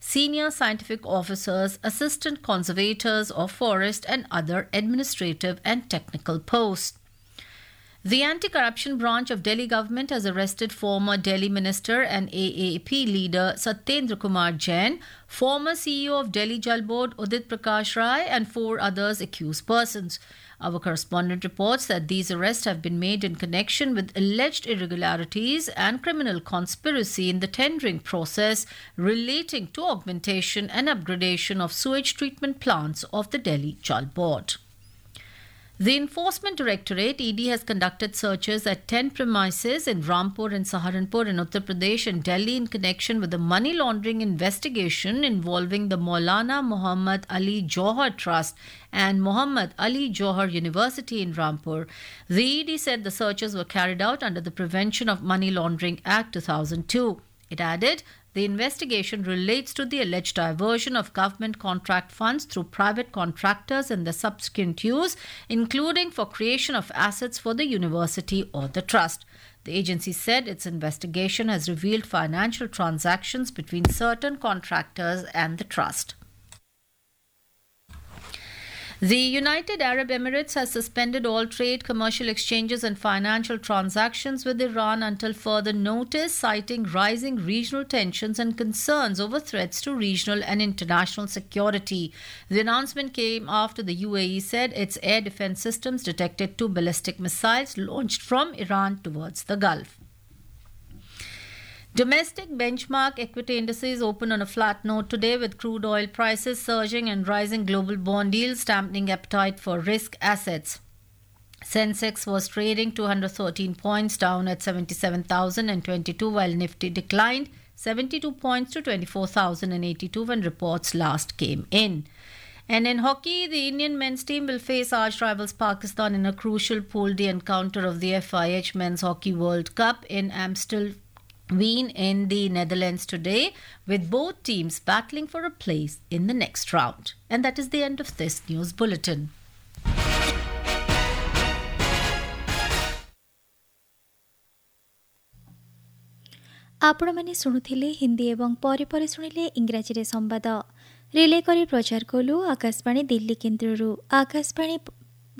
senior scientific officers, assistant conservators of forest, and other administrative and technical posts. The anti-corruption branch of Delhi government has arrested former Delhi minister and AAP leader Satyendra Kumar Jain, former CEO of Delhi Jal Board Udit Prakash Rai, and 4 others accused persons. Our correspondent reports that these arrests have been made in connection with alleged irregularities and criminal conspiracy in the tendering process relating to augmentation and upgradation of sewage treatment plants of the Delhi Jal Board. The Enforcement Directorate ED has conducted searches at 10 premises in Rampur and Saharanpur in Uttar Pradesh and Delhi in connection with the money laundering investigation involving the Maulana Muhammad Ali Johar Trust and Muhammad Ali Johar University in Rampur. The ED said the searches were carried out under the Prevention of Money Laundering Act 2002. It added, the investigation relates to the alleged diversion of government contract funds through private contractors and the subsequent use, including for creation of assets for the university or the trust. The agency said its investigation has revealed financial transactions between certain contractors and the trust. The United Arab Emirates has suspended all trade, commercial exchanges and financial transactions with Iran until further notice, citing rising regional tensions and concerns over threats to regional and international security. The announcement came after the UAE said its air defense systems detected 2 ballistic missiles launched from Iran towards the Gulf. Domestic benchmark equity indices opened on a flat note today with crude oil prices surging and rising global bond yields dampening appetite for risk assets. Sensex was trading 213 points down at 77,022 while Nifty declined 72 points to 24,082 when reports last came in. And in hockey, the Indian men's team will face arch rivals Pakistan in a crucial Pool D encounter of the FIH Men's Hockey World Cup in Amstelveen in the Netherlands today, with both teams battling for a place in the next round. And that is the end of this news bulletin. आपणे शुणुले हिंदी एवं पर शुणिले इंग्राजी संवाद relay करी प्रचार कलु आकाशवाणी दिल्ली केन्द्र आकाशवाणी